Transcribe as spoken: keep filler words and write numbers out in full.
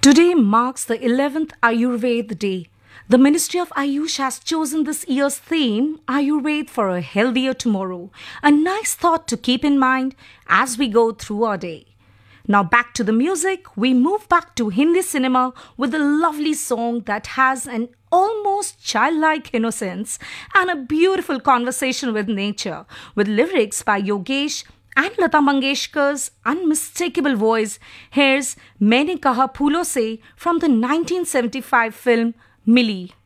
Today marks the eleventh Ayurveda Day. The Ministry of Ayush has chosen this year's theme, Ayurveda for a Healthier Tomorrow. A nice thought to keep in mind as we go through our day. Now back to the music, we move back to Hindi cinema with a lovely song that has an almost childlike innocence and a beautiful conversation with nature, with lyrics by Yogesh and Lata Mangeshkar's unmistakable voice. Here's Maine Kaha Phoolon Se from the nineteen seventy-five film Milli.